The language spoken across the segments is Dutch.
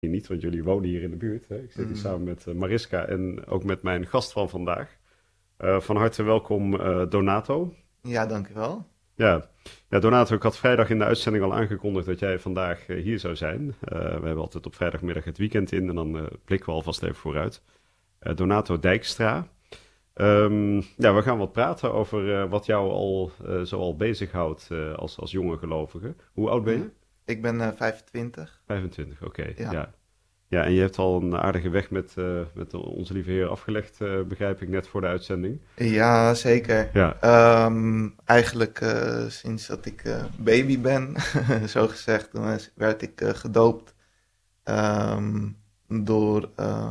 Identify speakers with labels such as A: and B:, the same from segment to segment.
A: niet, want jullie wonen hier in de buurt. Hè? Ik zit hier samen met Mariska en ook met mijn gast van vandaag. Van harte welkom, Donato.
B: Ja, dankjewel.
A: Ja. Ja, Donato, ik had vrijdag in de uitzending al aangekondigd dat jij vandaag hier zou zijn. We hebben altijd op vrijdagmiddag het weekend in en dan blikken we alvast even vooruit. Donato Dijkstra. Ja, we gaan wat praten over wat jou al zoal bezighoudt als jonge gelovige. Hoe oud ben je?
B: Ik ben 25.
A: 25, oké.
B: Ja.
A: Ja. Ja, en je hebt al een aardige weg met onze lieve Heer afgelegd, begrijp ik net voor de uitzending.
B: Ja, zeker.
A: Ja,
B: Eigenlijk sinds dat ik baby ben, zo gezegd, toen werd ik gedoopt ehm, door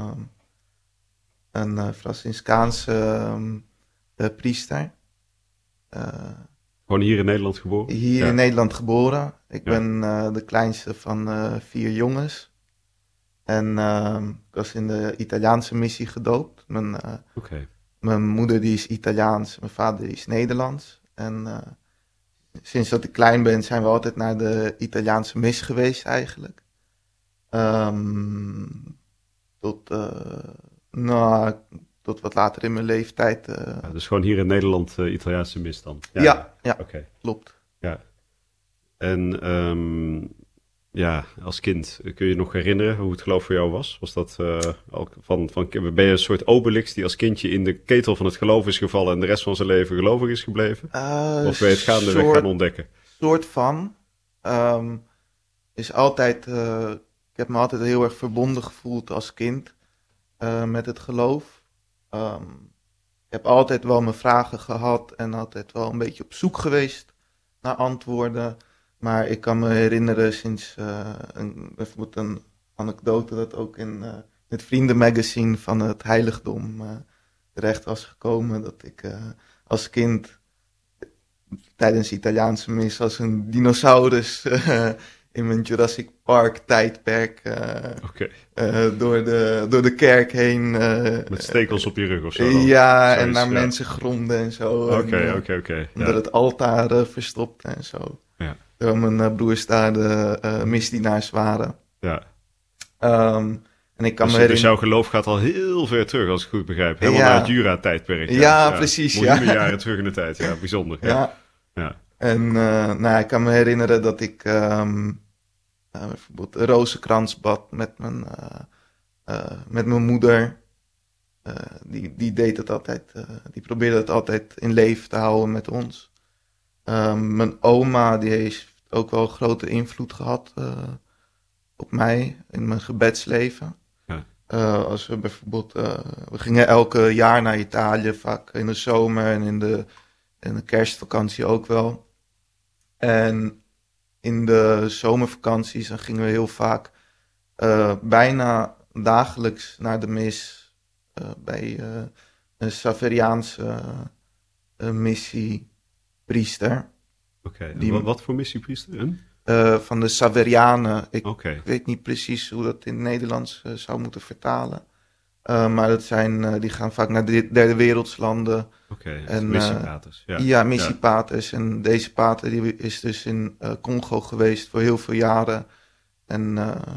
B: een Franciscaanse priester. Eh,
A: gewoon hier in Nederland geboren?
B: Hier in
A: Ja,
B: Nederland geboren. Ik
A: ja,
B: ben de kleinste van 4 jongens. En ik was in de Italiaanse missie gedoopt.
A: oké.
B: Mijn moeder die is Italiaans, mijn vader die is Nederlands. En sinds dat ik klein ben zijn we altijd naar de Italiaanse mis geweest eigenlijk. Ehm, tot, nou, tot wat later in mijn leeftijd.
A: Ja, dus gewoon hier in Nederland Italiaanse mis dan? Ja, ja,
B: Ja, ja,
A: oké.
B: klopt.
A: Ja. En ja, als kind kun je je nog herinneren hoe het geloof voor jou was? Was dat ben je een soort Obelix die als kindje in de ketel van het geloof is gevallen en de rest van zijn leven gelovig is gebleven? Of ben je het gaandeweg gaan ontdekken?
B: Soort van. Ehm, is altijd, ik heb me altijd heel erg verbonden gevoeld als kind met het geloof. Ehm, ik heb altijd wel mijn vragen gehad en altijd wel een beetje op zoek geweest naar antwoorden. Maar ik kan me herinneren sinds bijvoorbeeld een anekdote dat ook in het vriendenmagazine van het heiligdom terecht was gekomen. Dat ik als kind tijdens de Italiaanse mis als een dinosaurus in mijn Jurassic Park tijdperk
A: Oké.
B: door de kerk heen.
A: Met stekels op je rug of zo dan?
B: Ja, en
A: Zoiets,
B: naar
A: ja.
B: mensen gronden en zo.
A: Oké.
B: Omdat
A: Ja,
B: het altaar verstopte en zo.
A: ja,
B: Terwijl mijn broers daar de misdienaars waren.
A: ja.
B: Ehm, en ik kan me
A: Dus
B: herinneren.
A: jouw geloof gaat al heel ver terug, als ik het goed begrijp. Helemaal naar het
B: Ja,
A: Jura-tijdperk. Ja,
B: ja,
A: ja.
B: precies.
A: Miljoenen
B: Ja.
A: jaren terug in de tijd. Ja, bijzonder. Ja,
B: Ja.
A: ja.
B: En nou, ik kan me herinneren dat ik bijvoorbeeld een rozenkrans bad met mijn moeder. Die deed het altijd, die probeerde het altijd in leven te houden met ons. Mijn oma, die heeft ook wel grote invloed gehad op mij in mijn gebedsleven.
A: Ja.
B: Als we bijvoorbeeld, we gingen elke jaar naar Italië, vaak in de zomer en in de kerstvakantie ook wel. En in de zomervakanties dan gingen we heel vaak bijna dagelijks naar de mis bij een Saveriaanse missiepriester.
A: Oké. En
B: Die,
A: wat voor missiepriester?
B: van de Saverianen. Ik
A: Oké.
B: weet niet precies hoe dat in het Nederlands zou moeten vertalen. Maar dat zijn, die gaan vaak naar de derde wereldslanden.
A: Oké, dus
B: En
A: missiepaters. Ja,
B: ja,
A: ja,
B: missiepaters. En deze pater die is dus in Congo geweest voor heel veel jaren. En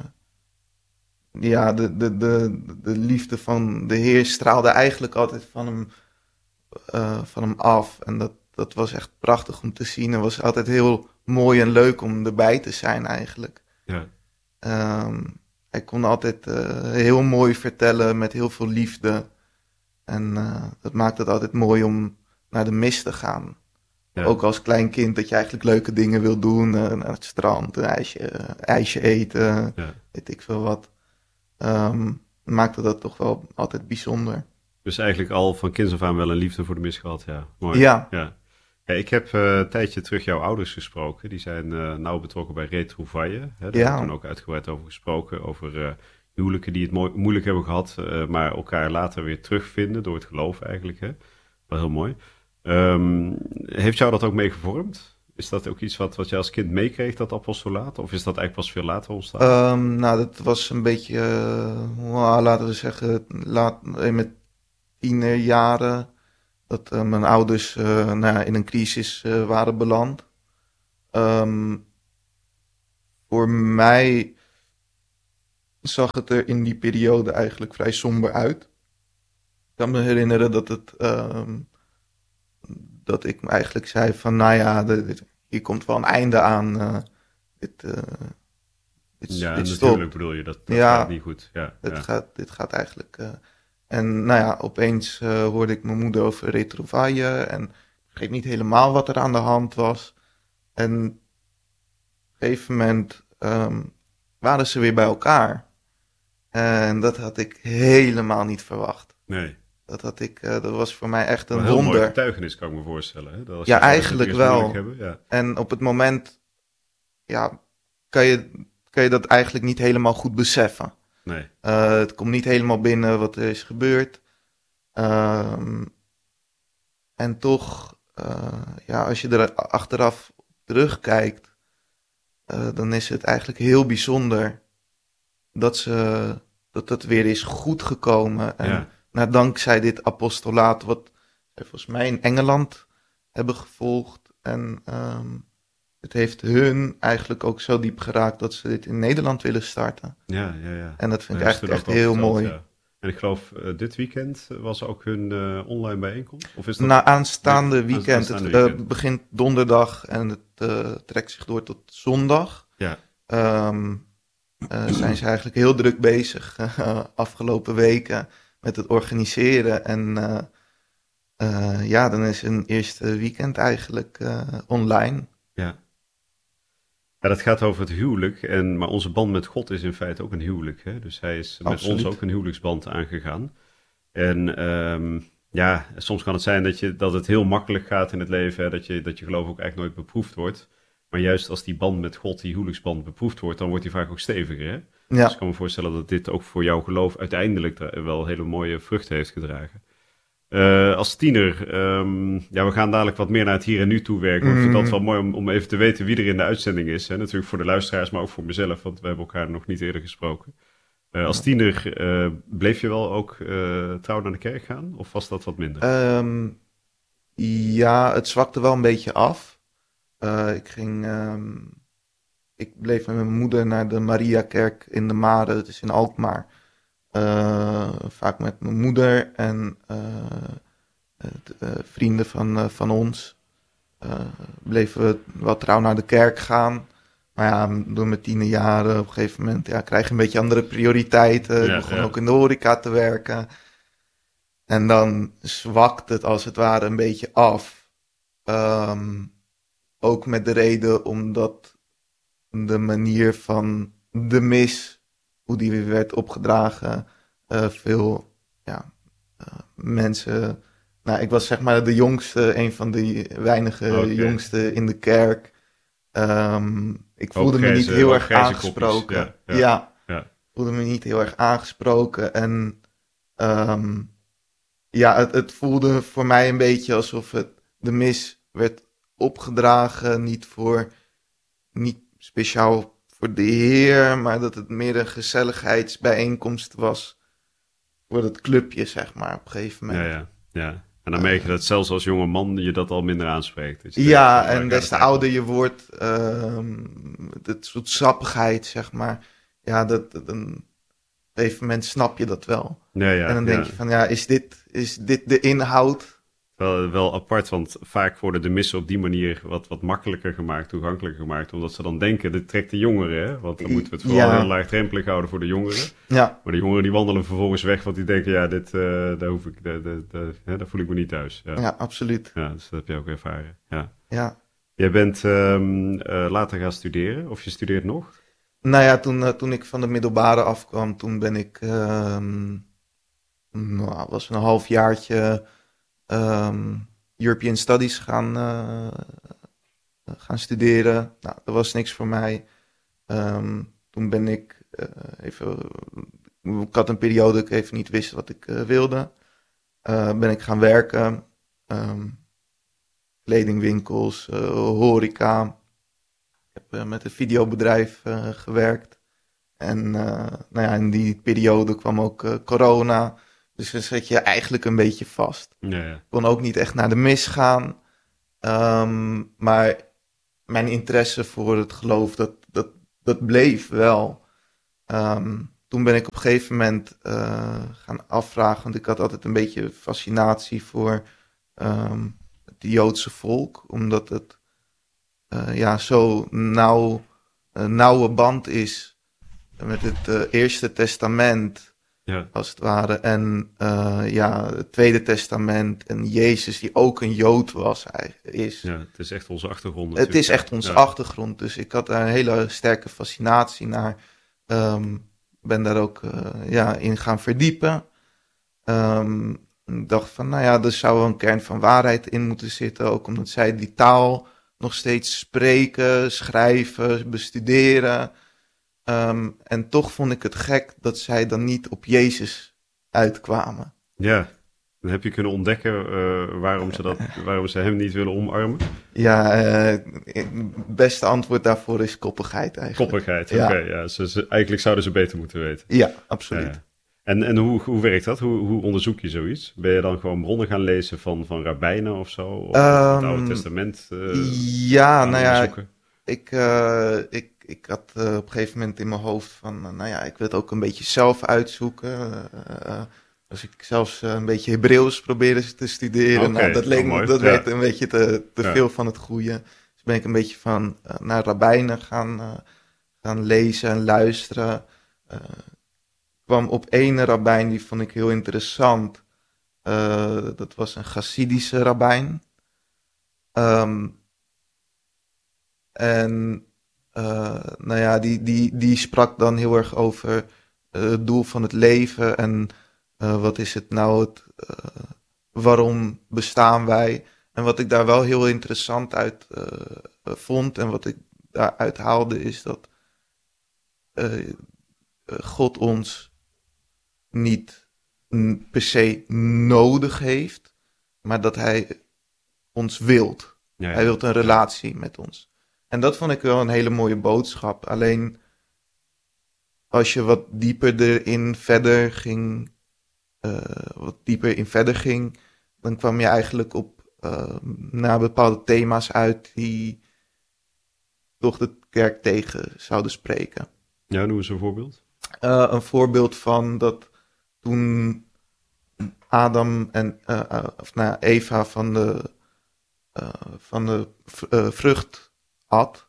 B: ja, de liefde van de Heer straalde eigenlijk altijd van hem af. En dat was echt prachtig om te zien. Het was altijd heel mooi en leuk om erbij te zijn eigenlijk.
A: ja.
B: Ehm, hij kon altijd heel mooi vertellen met heel veel liefde. En dat maakt het altijd mooi om naar de mis te gaan.
A: Ja.
B: Ook als klein kind dat je eigenlijk leuke dingen wil doen. Naar het strand, een ijsje eten,
A: Ja.
B: weet ik veel wat. Maakte dat toch wel altijd bijzonder.
A: Dus eigenlijk al van kinds af aan wel een liefde voor de mis gehad. Ja, mooi.
B: Ja,
A: Ja. Ja, ik heb een tijdje terug jouw ouders gesproken. Die zijn nauw betrokken bij Retrouvaille. Hè? Daar hebben we toen
B: ja,
A: ook uitgebreid over gesproken. Over huwelijken die het moeilijk hebben gehad, maar elkaar later weer terugvinden door het geloof eigenlijk. Hè? Wel heel mooi. Heeft jou dat ook mee gevormd? Is dat ook iets wat jij als kind meekreeg, dat apostolaat? Of is dat eigenlijk pas veel later ontstaan?
B: Nou dat was een beetje, laten we zeggen, in mijn tienerjaren. Dat mijn ouders nou, ja, in een crisis waren beland. Ehm, voor mij zag het er in die periode eigenlijk vrij somber uit. Ik kan me herinneren dat ik me eigenlijk zei van, nou ja, hier komt wel een einde aan. Dit, uh, dit
A: Ja,
B: dit
A: natuurlijk
B: stopt.
A: bedoel je, dat gaat
B: Ja,
A: niet goed. Ja,
B: dit gaat eigenlijk... en nou ja, opeens hoorde ik mijn moeder over retrovaille en ik begreep niet helemaal wat er aan de hand was. En op een gegeven moment waren ze weer bij elkaar. En dat had ik helemaal niet verwacht.
A: nee.
B: Dat was voor mij echt
A: Wel
B: een
A: een heel mooi
B: wonder.
A: getuigenis, kan ik me voorstellen. Hè? Dat als
B: Ja,
A: je ouders het
B: eigenlijk
A: eerst moeilijk
B: wel.
A: hebben, ja.
B: En op het moment, ja, kan je dat eigenlijk niet helemaal goed beseffen.
A: Nee.
B: Het komt niet helemaal binnen wat er is gebeurd. Ehm, en toch, ja, als je er achteraf terugkijkt, dan is het eigenlijk heel bijzonder dat het weer is goed gekomen. En
A: Ja.
B: nou, dankzij dit apostolaat, wat zij volgens mij in Engeland hebben gevolgd. En het heeft hun eigenlijk ook zo diep geraakt dat ze dit in Nederland willen starten.
A: Ja, ja, ja.
B: En dat vind ik
A: Daar hebben
B: eigenlijk
A: ze
B: echt
A: er ook
B: heel
A: al verteld,
B: mooi.
A: ja. En ik geloof, dit weekend was ook hun online bijeenkomst? Of is dat...
B: Na aanstaande weekend,
A: Aanstaande
B: het
A: weekend.
B: begint donderdag en het trekt zich door tot zondag.
A: Ja,
B: Zijn ze eigenlijk heel druk bezig afgelopen weken met het organiseren. En ja, dan is een eerste weekend eigenlijk online.
A: ja. Ja, dat gaat over het huwelijk. Maar onze band met God is in feite ook een huwelijk. Hè? Dus hij is met
B: Absoluut.
A: ons ook een huwelijksband aangegaan. En ja, soms kan het zijn dat het heel makkelijk gaat in het leven. Hè? Dat je geloof ook eigenlijk nooit beproefd wordt. Maar juist als die band met God, die huwelijksband, beproefd wordt, dan wordt die vaak ook steviger. Hè? Dus
B: Ja,
A: ik kan me voorstellen dat dit ook voor jouw geloof uiteindelijk wel hele mooie vruchten heeft gedragen. Als tiener, ja, we gaan dadelijk wat meer naar het hier en nu toe werken. Maar ik vind dat wel mooi om even te weten wie er in de uitzending is. Hè? Natuurlijk voor de luisteraars, maar ook voor mezelf, want we hebben elkaar nog niet eerder gesproken. Als tiener bleef je wel ook trouw naar de kerk gaan? Of was dat wat minder?
B: ja, het zwakte wel een beetje af. Ik bleef met mijn moeder naar de Mariakerk in de Mare, het is in Alkmaar. Vaak met mijn moeder en vrienden van ons. Bleven we wel trouw naar de kerk gaan. Maar ja, door mijn tienerjaren op een gegeven moment krijg je een beetje andere prioriteiten. Ik begon ook in de horeca te werken. En dan zwakt het als het ware een beetje af. Ook met de reden omdat de manier van de mis, hoe die weer werd opgedragen, veel mensen... Nou, ik was zeg maar de jongste, een van de weinige jongste in de kerk. Ik voelde me niet heel erg aangesproken. Ja, voelde me niet heel erg aangesproken. En ja, het voelde voor mij een beetje alsof de mis werd opgedragen. Niet speciaal voor de Heer, maar dat het meer een gezelligheidsbijeenkomst was voor het clubje, zeg maar, op een gegeven moment.
A: Ja. En dan merk je dat zelfs als jonge man je dat al minder aanspreekt. Dus
B: ja, en des te ouder je wordt, het soort sappigheid, zeg maar. Ja, op een gegeven moment snap je dat wel. En dan denk je van, ja, is dit de inhoud?
A: Wel apart, want vaak worden de missen op die manier wat makkelijker gemaakt, toegankelijker gemaakt. Omdat ze dan denken, dit trekt de jongeren, hè? Want dan moeten we het vooral heel laagdrempelig houden voor de jongeren.
B: Ja.
A: Maar de jongeren die wandelen vervolgens weg, want die denken, ja, daar voel ik me niet thuis.
B: Ja, absoluut.
A: Ja, dus dat heb je ook ervaren.
B: Ja.
A: Jij bent later gaan studeren, of je studeert nog?
B: Nou ja, toen ik van de middelbare afkwam, toen ben ik, was een halfjaartje European Studies gaan studeren. Nou, dat was niks voor mij. Toen ben ik ik had een periode dat ik even niet wist wat ik wilde. Ben ik gaan werken. Kledingwinkels, horeca. Ik heb met een videobedrijf gewerkt. En nou ja, in die periode kwam ook corona. Dus dan zat je eigenlijk een beetje vast.
A: Ja.
B: Ik kon ook niet echt naar de mis gaan. Maar mijn interesse voor het geloof, dat bleef wel. toen ben ik op een gegeven moment gaan afvragen, want ik had altijd een beetje fascinatie voor het Joodse volk, omdat het zo nauwe band is met het Eerste Testament,
A: Ja.
B: als het ware, en het Tweede Testament en Jezus, die ook een Jood was, is.
A: Ja, het is echt onze achtergrond.
B: Het is echt onze achtergrond, dus ik had daar een hele sterke fascinatie naar. Ben daar ook in gaan verdiepen. Ik dacht van, er zou wel een kern van waarheid in moeten zitten, ook omdat zij die taal nog steeds spreken, schrijven, bestuderen. En toch vond ik het gek dat zij dan niet op Jezus uitkwamen.
A: Ja, dan heb je kunnen ontdekken waarom ze hem niet willen omarmen.
B: Ja, het beste antwoord daarvoor is koppigheid eigenlijk.
A: Koppigheid,
B: Ja.
A: oké. Ja, eigenlijk zouden ze beter moeten weten.
B: Ja, absoluut.
A: Ja. En hoe werkt dat? Hoe onderzoek je zoiets? Ben je dan gewoon bronnen gaan lezen van rabbijnen of zo? Of het Oude Testament onderzoeken?
B: Ik had op een gegeven moment in mijn hoofd van, ik wil het ook een beetje zelf uitzoeken. Dus ik zelfs een beetje Hebreeuws probeerde te studeren.
A: Okay,
B: dat werd een beetje te veel van het goede. Dus ben ik een beetje naar rabbijnen gaan lezen en luisteren. Kwam op één rabbijn, die vond ik heel interessant. Dat was een Chassidische rabbijn. Die sprak dan heel erg over het doel van het leven en wat is het nou, waarom bestaan wij? En wat ik daar wel heel interessant uit vond en wat ik daaruit haalde is dat God ons niet per se nodig heeft, maar dat hij ons wilt.
A: Ja.
B: Hij wil een relatie met ons. En dat vond ik wel een hele mooie boodschap. Alleen als je wat dieper in verder ging, dan kwam je eigenlijk naar bepaalde thema's uit die toch de kerk tegen zouden spreken.
A: Ja, noem eens een voorbeeld.
B: Een voorbeeld van dat toen Adam en Eva van de vrucht had,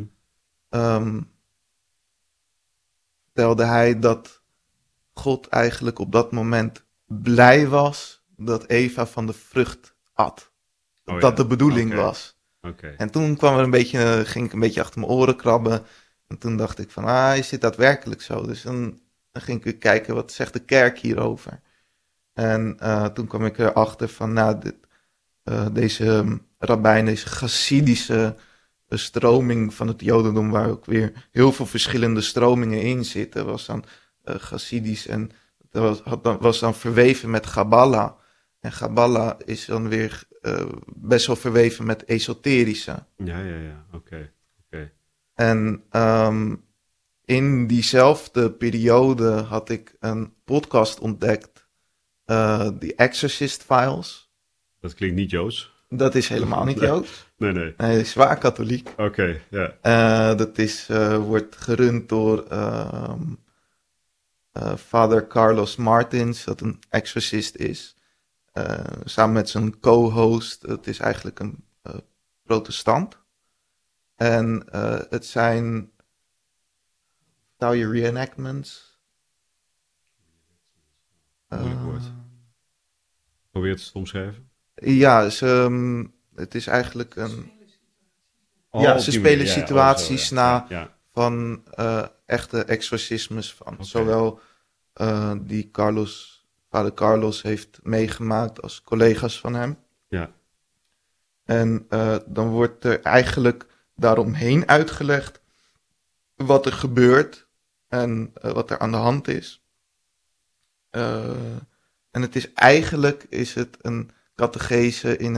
B: vertelde hij dat God eigenlijk op dat moment blij was dat Eva van de vrucht at. Dat de bedoeling was.
A: Okay.
B: En toen ging ik een beetje achter mijn oren krabben. En toen dacht ik van, is dit daadwerkelijk zo? Dus dan ging ik weer kijken, wat zegt de kerk hierover? En toen kwam ik erachter van, deze rabbijn, deze Chassidische stroming van het Jodendom, waar ook weer heel veel verschillende stromingen in zitten, was dan Chassidisch en dat was dan verweven met Kabbalah. En Kabbalah is dan weer best wel verweven met esoterische.
A: Ja, oké.
B: En in diezelfde periode had ik een podcast ontdekt, The Exorcist Files.
A: Dat klinkt niet Joods.
B: Dat is helemaal niet Joods.
A: Nee.
B: Hij is zwaar katholiek.
A: Oké, ja.
B: Dat wordt gerund door Father Carlos Martins, dat een exorcist is. Samen met zijn co-host, het is eigenlijk een protestant. En het zijn, vertaal je reenactments?
A: Moeilijk woord. Probeer het te omschrijven.
B: Ja, het is eigenlijk een... ze spelen situaties na van echte exorcismes van zowel die vader Carlos heeft meegemaakt als collega's van hem.
A: Ja.
B: En dan wordt er eigenlijk daaromheen uitgelegd wat er gebeurt en wat er aan de hand is. En het is eigenlijk een catechese in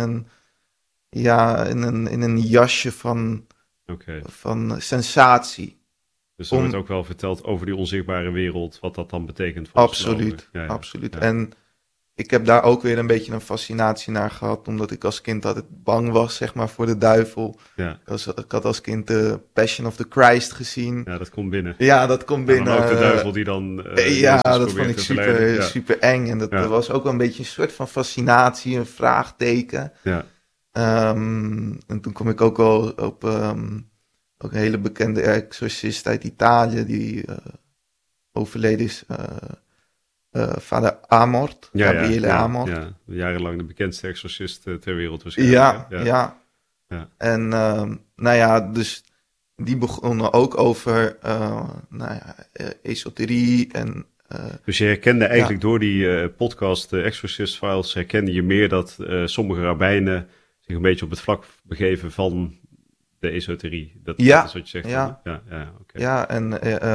B: een jasje van sensatie.
A: Dus er wordt ook wel verteld over die onzichtbare wereld, wat dat dan betekent voor
B: absoluut.
A: Ja.
B: En ik heb daar ook weer een beetje een fascinatie naar gehad, omdat ik als kind altijd bang was, zeg maar, voor de duivel.
A: Ja,
B: Ik had als kind de Passion of the Christ gezien.
A: ja, dat komt binnen.
B: Ja, dat komt
A: En
B: binnen.
A: dan ook de duivel die dan
B: Ja,
A: Jezus
B: dat
A: probeert
B: vond ik
A: te verleiden.
B: super,
A: Ja,
B: super eng. En dat
A: Ja.
B: was ook wel een beetje een soort van fascinatie, een vraagteken.
A: ja,
B: En toen kom ik ook wel op ook een hele bekende exorcist uit Italië, die overleden is. Vader Amort, Gabriele Amort.
A: ja. Jarenlang de bekendste exorcist ter wereld waarschijnlijk.
B: Ja,
A: hè?
B: ja.
A: Ja.
B: En nou ja, dus die begonnen ook over esoterie en...
A: Dus je herkende eigenlijk door die podcast Exorcist Files, herkende je meer dat sommige rabbijnen zich een beetje op het vlak begeven van de esoterie. Dat is wat je zegt.
B: Ja,
A: Oké.
B: ja, en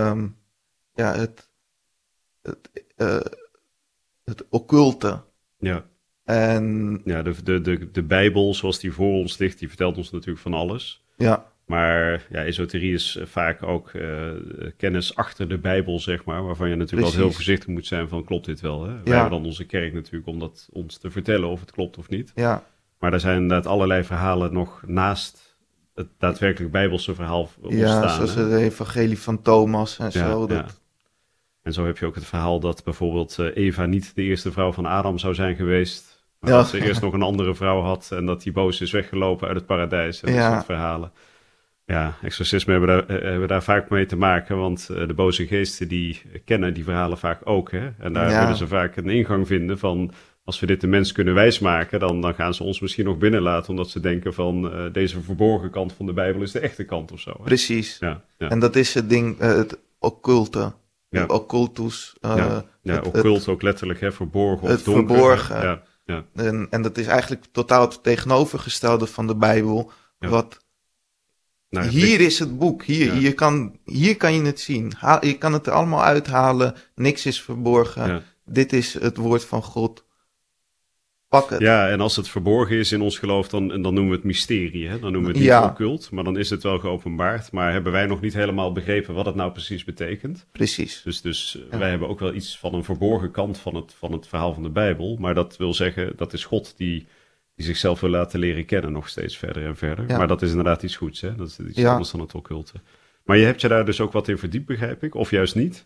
B: het occulte.
A: Ja.
B: En
A: Ja, de Bijbel zoals die voor ons ligt, die vertelt ons natuurlijk van alles.
B: ja,
A: Maar ja, esoterie is vaak ook kennis achter de Bijbel, zeg maar. Waarvan je natuurlijk altijd heel voorzichtig moet zijn van, klopt dit wel? Hè? Wij hebben dan onze kerk natuurlijk om dat ons te vertellen of het klopt of niet.
B: ja.
A: Maar er zijn inderdaad allerlei verhalen nog naast het daadwerkelijk Bijbelse verhaal ontstaan.
B: Ja, zoals
A: hè?
B: het evangelie van Thomas en zo.
A: Ja. En zo heb je ook het verhaal dat bijvoorbeeld Eva niet de eerste vrouw van Adam zou zijn geweest. Maar dat ze eerst nog een andere vrouw had en dat die boos is weggelopen uit het paradijs. En dat soort verhalen. Ja, exorcismen hebben daar vaak mee te maken, want de boze geesten die kennen die verhalen vaak ook. Hè? En daar willen ze vaak een ingang vinden van, als we dit de mens kunnen wijsmaken, dan gaan ze ons misschien nog binnenlaten, omdat ze denken van, deze verborgen kant van de Bijbel is de echte kant of zo. Hè?
B: Precies.
A: Ja.
B: En dat is het ding, het occulte.
A: Ja.
B: Occultus.
A: Occult ook letterlijk, hè, verborgen of
B: het
A: donker.
B: verborgen.
A: Ja.
B: En dat is eigenlijk totaal het tegenovergestelde van de Bijbel.
A: Ja.
B: Wat
A: Nou,
B: hier is het boek. Hier kan je het zien. Je kan het er allemaal uithalen. Niks is verborgen.
A: Ja.
B: Dit is het woord van God. Pak het.
A: Ja, en als het verborgen is in ons geloof, dan noemen we het mysterie. Hè? Dan noemen we het niet occult, maar dan is het wel geopenbaard. Maar hebben wij nog niet helemaal begrepen wat het nou precies betekent.
B: Precies.
A: Dus wij hebben ook wel iets van een verborgen kant van het verhaal van de Bijbel. Maar dat wil zeggen, dat is God die zichzelf wil laten leren kennen nog steeds verder en verder. Ja. Maar dat is inderdaad iets goeds, hè? Dat is iets anders dan het occulte. Maar je hebt je daar dus ook wat in verdiept, begrijp ik? Of juist niet?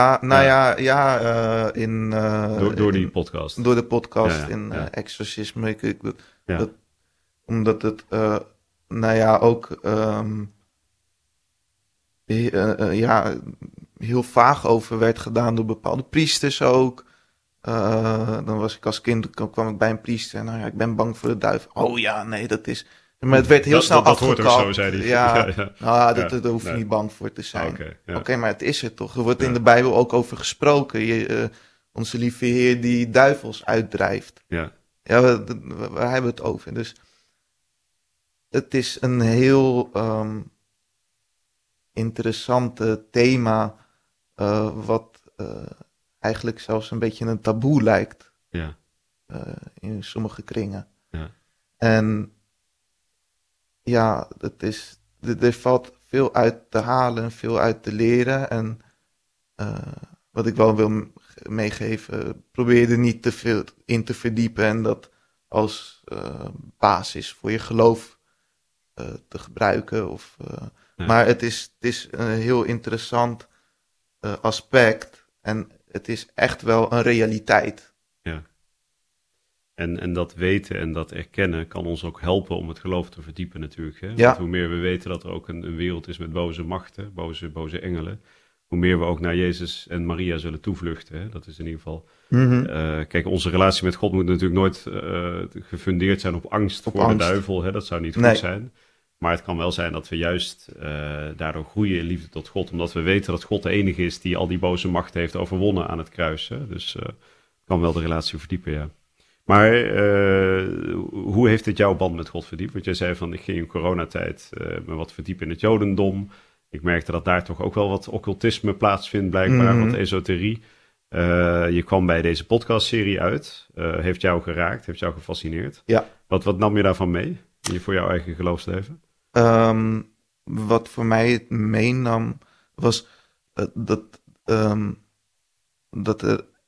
A: Door die podcast.
B: Door de podcast in exorcisme. Omdat het, ook heel vaag over werd gedaan door bepaalde priesters ook. Dan was ik als kind, kwam ik bij een priester en ik ben bang voor de duivel. Oh ja, nee, dat is... Maar het werd heel snel afgekapt.
A: Dat hoort ook zo, zei hij.
B: Daar hoef je niet bang voor te zijn. Oké, maar het is er toch. Er wordt in de Bijbel ook over gesproken. Onze lieve Heer die duivels uitdrijft.
A: Ja,
B: waar hebben we het over? Dus het is een heel interessante thema wat eigenlijk zelfs een beetje een taboe lijkt.
A: Ja.
B: In sommige kringen.
A: Ja.
B: En ja, er valt veel uit te halen, veel uit te leren. En wat ik wel wil meegeven, probeer er niet te veel in te verdiepen en dat als basis voor je geloof te gebruiken. Maar het is een heel interessant aspect en het is echt wel een realiteit.
A: Ja. En dat weten en dat erkennen kan ons ook helpen om het geloof te verdiepen natuurlijk. Hè? Want hoe meer we weten dat er ook een wereld is met boze machten, boze engelen, hoe meer we ook naar Jezus en Maria zullen toevluchten. Hè? Dat is in ieder geval...
B: Mm-hmm.
A: Kijk, onze relatie met God moet natuurlijk nooit gefundeerd zijn op angst voor de duivel. Hè? Dat zou niet goed zijn. Maar het kan wel zijn dat we juist daardoor groeien in liefde tot God, omdat we weten dat God de enige is die al die boze machten heeft overwonnen aan het kruis. Hè? Dus kan wel de relatie verdiepen, ja. Maar hoe heeft het jouw band met God verdiept? Want jij zei van, ik ging in coronatijd me wat verdiepen in het jodendom. Ik merkte dat daar toch ook wel wat occultisme plaatsvindt, blijkbaar, wat esoterie. Je kwam bij deze podcastserie uit. Heeft jou geraakt, heeft jou gefascineerd.
B: Ja.
A: Wat nam je daarvan mee voor jouw eigen geloofsleven?
B: Wat voor mij het meenam was dat er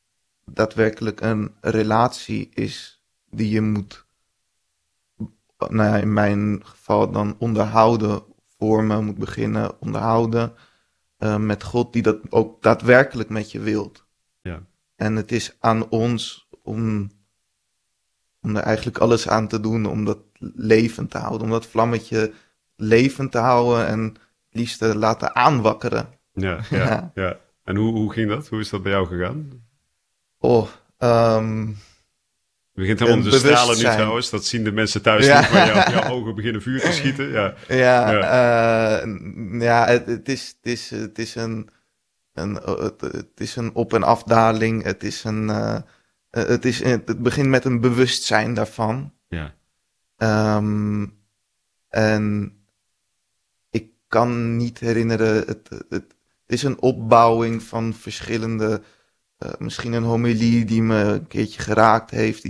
B: daadwerkelijk een relatie is die je moet, nou ja, in mijn geval dan onderhouden, vormen, moet beginnen onderhouden met God die dat ook daadwerkelijk met je wilt.
A: Ja.
B: En het is aan ons om er eigenlijk alles aan te doen om dat levend te houden, om dat vlammetje levend te houden en het liefst te laten aanwakkeren.
A: Ja, ja, ja. En hoe ging dat? Hoe is dat bij jou gegaan?
B: Oh,
A: Je begint helemaal te stralen nu trouwens. Dat zien de mensen thuis niet, maar jouw ogen beginnen vuur te schieten. Ja,
B: het is een op- en afdaling. Het begint met een bewustzijn daarvan.
A: Ja.
B: En ik kan niet herinneren, het is een opbouwing van verschillende, misschien een homilie die me een keertje geraakt heeft,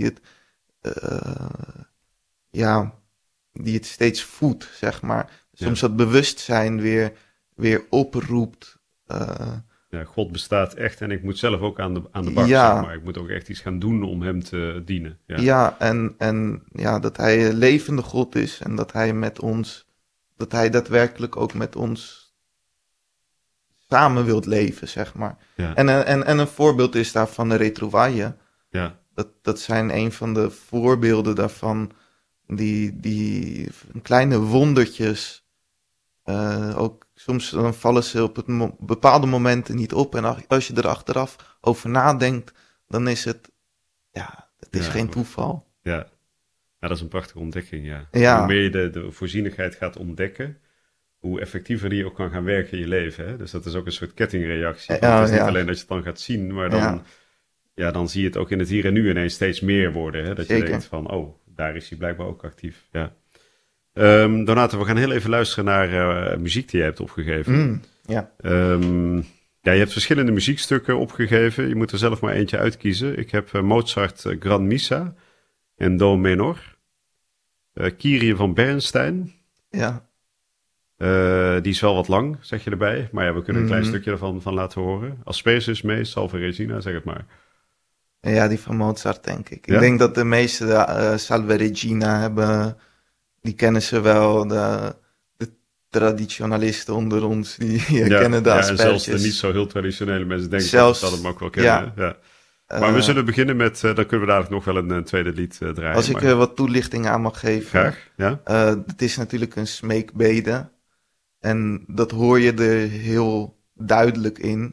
B: die het steeds voedt, zeg maar. Soms dat bewustzijn weer oproept.
A: Ja, God bestaat echt en ik moet zelf ook aan de bak, zeg maar. Ik moet ook echt iets gaan doen om hem te dienen.
B: Ja, en dat hij een levende God is en dat hij daadwerkelijk ook met ons samen wilt leven, zeg maar.
A: Ja.
B: En een voorbeeld is daarvan de retrouvaille.
A: Ja.
B: Dat zijn een van de voorbeelden daarvan, die kleine wondertjes. Ook soms dan vallen ze op bepaalde momenten niet op. En als je er achteraf over nadenkt, dan is het is geen toeval.
A: Ja, dat is een prachtige ontdekking, ja.
B: Ja.
A: Hoe meer je de voorzienigheid gaat ontdekken, hoe effectiever die ook kan gaan werken in je leven. Hè? Dus dat is ook een soort kettingreactie. Het is niet alleen dat je het dan gaat zien, maar dan zie je het ook in het hier en nu ineens steeds meer worden. Hè? Dat
B: Zeker.
A: je denkt van, oh, daar is hij blijkbaar ook actief. Ja. Donato, we gaan heel even luisteren naar muziek die je hebt opgegeven. Je hebt verschillende muziekstukken opgegeven. Je moet er zelf maar eentje uitkiezen. Ik heb Mozart Gran Missa en Do menor. Kyrie van Bernstein.
B: Ja.
A: Die is wel wat lang, zeg je erbij. Maar ja, we kunnen een klein stukje ervan laten horen. Asperges mee, Salve Regina, zeg het maar.
B: Ja, die van Mozart, denk ik. Ja? Ik denk dat de meeste Salve Regina hebben. Die kennen ze wel. De traditionalisten onder ons, die kennen de asperges.
A: En zelfs de niet zo heel traditionele mensen denken dat ze hem ook wel kennen. Ja. Maar we zullen beginnen met, dan kunnen we dadelijk nog wel een tweede lied draaien.
B: Als ik wat toelichting aan mag geven.
A: Graag, ja.
B: Het is natuurlijk een smeekbede. En dat hoor je er heel duidelijk in.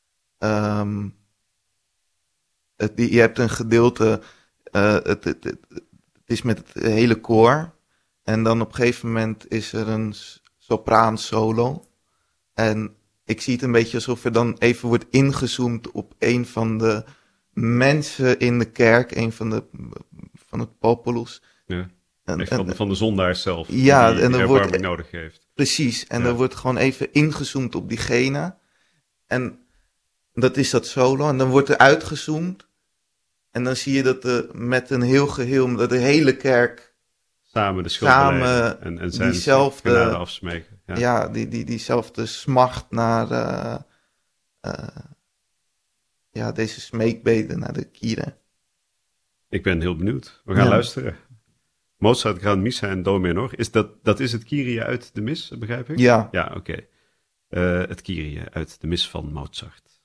B: Je hebt een gedeelte, het is met het hele koor. En dan op een gegeven moment is er een sopraan solo. En ik zie het een beetje alsof er dan even wordt ingezoomd op een van de mensen in de kerk. Een van het populus.
A: Ja. Van de zondaar zelf.
B: Ja,
A: die
B: en er wordt
A: nodig heeft.
B: Precies, en er wordt gewoon even ingezoomd op diegene. En dat is dat solo. En dan wordt er uitgezoomd. En dan zie je dat met een heel geheel, dat de hele kerk
A: samen de schuld beleiden en zijn
B: diezelfde
A: genade afsmeken.
B: Ja, diezelfde smacht naar deze smeekbeden naar de Kyrie.
A: Ik ben heel benieuwd. We gaan luisteren. Mozart, Gran Missa en Do menor. Dat is het Kyrie uit de mis, begrijp ik?
B: Ja.
A: Ja, oké. Het Kyrie uit de mis van Mozart.